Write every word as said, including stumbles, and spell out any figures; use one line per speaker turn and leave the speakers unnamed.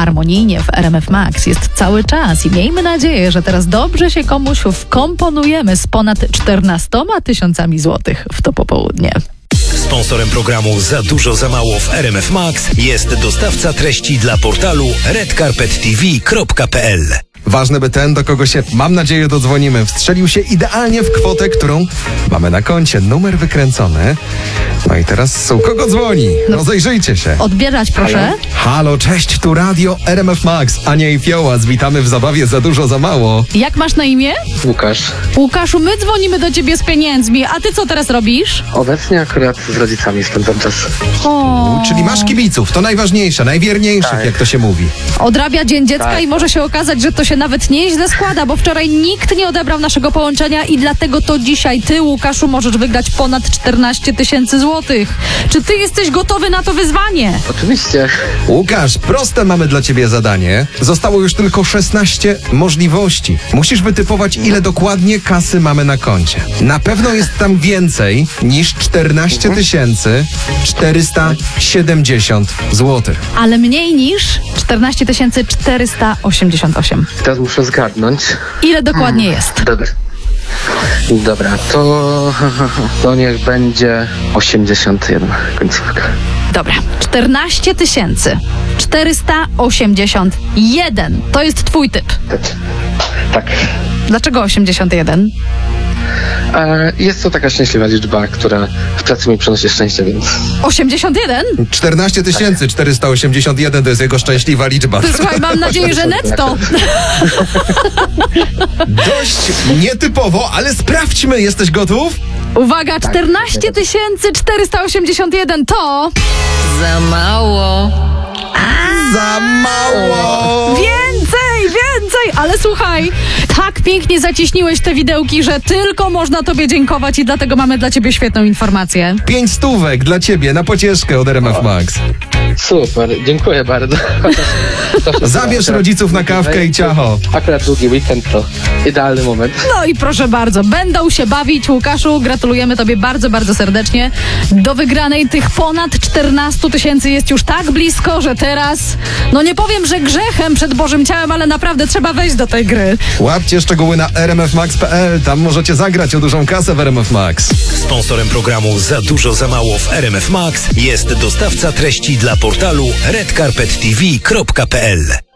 harmonijnie w R M F Max jest cały czas i miejmy nadzieję, że teraz dobrze się komuś wkomponujemy z ponad czternastoma tysiącami złotych w to popołudnie.
Sponsorem programu Za dużo za mało w R M F Max jest dostawca treści dla portalu red carpet t v kropka p l.
Ważne, by ten, do kogo się, mam nadzieję, dodzwonimy, wstrzelił się idealnie w kwotę, którą mamy na koncie. Numer wykręcony. No i teraz u kogo dzwoni? Rozejrzyjcie się.
Odbierać proszę.
Halo, Halo, cześć, tu radio R M F Max. Ania i Fiołas, witamy w zabawie Za dużo za mało.
Jak masz na imię?
Łukasz.
Łukaszu, my dzwonimy do ciebie z pieniędzmi, a ty co teraz robisz?
Obecnie akurat z rodzicami spędzam czas.
O,
Czyli masz kibiców, to najważniejsze, najwierniejszych,
Tak.
jak to się mówi.
Odrabia Dzień Dziecka
Tak.
i może się okazać, że to się nawet nieźle składa, bo wczoraj nikt nie odebrał naszego połączenia i dlatego to dzisiaj ty, Łukaszu, możesz wygrać ponad czternaście tysięcy złotych. Czy ty jesteś gotowy na to wyzwanie?
Oczywiście.
Łukasz, proste mamy dla ciebie zadanie. Zostało już tylko szesnaście możliwości. Musisz wytypować, ile dokładnie kasy mamy na koncie. Na pewno jest tam więcej niż czternaście tysięcy czterysta siedemdziesiąt złotych.
Ale mniej niż czternaście tysięcy czterysta osiemdziesiąt osiem.
Teraz muszę zgadnąć.
Ile dokładnie jest?
Dobra. Dobra, to, to niech będzie osiemdziesiąt jeden końcówka.
Dobra, czternaście tysięcy czterysta osiemdziesiąt jeden. To jest twój typ.
Tak.
Dlaczego osiemdziesiąt jeden?
E, jest to taka szczęśliwa liczba, która w pracy mi przynosi szczęście, więc...
osiemdziesiąt jeden?
czternaście tysięcy czterysta osiemdziesiąt jeden to jest jego szczęśliwa liczba.
To słuchaj, mam nadzieję, że netto.
Dość nietypowo, ale sprawdźmy. Jesteś gotów?
Uwaga, czternaście tysięcy czterysta osiemdziesiąt jeden to...
Za mało.
Za mało!
Więcej, więcej! Ale słuchaj, tak pięknie zaciśniłeś te widełki, że tylko można tobie dziękować i dlatego mamy dla ciebie świetną informację.
Pięć stówek dla ciebie na pocieszkę od R M F Max.
Super, dziękuję bardzo.
Zabierz rodziców na kawkę i ciacho.
Akurat długi weekend to idealny moment.
No i proszę bardzo, będą się bawić. Łukaszu, gratulujemy tobie bardzo, bardzo serdecznie. Do wygranej tych ponad czternaście tysięcy jest już tak blisko, że teraz, no nie powiem, że grzechem przed Bożym Ciałem, ale naprawdę trzeba wejść do tej gry.
Łapcie szczegóły na r m f max kropka p l. Tam możecie zagrać o dużą kasę w R M F Max.
Sponsorem programu Za dużo za mało w R M F Max jest dostawca treści dla portalu red carpet t v kropka p l.